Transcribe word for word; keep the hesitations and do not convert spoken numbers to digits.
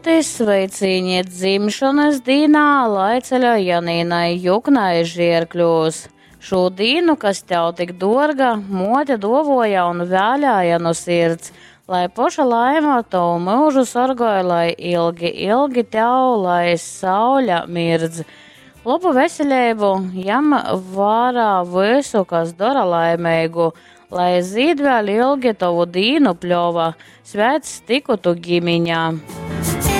Ļoti sveicīņiet dzimšanas dīnā, lai ceļā Janīnai Juknai žierkļūs. Šū dīnu, kas tev tik dorga, mote dovoja un vēļāja no sirds, lai poša laima tavu mūžu sorgoja, lai ilgi, ilgi tev, lai sauļa mirdz. Labu veselību, jam vārā visu, kas dara laimeigu, lai zīd vēl ilgi tavu dīnu pļova, svēts tiku tu gimiņā.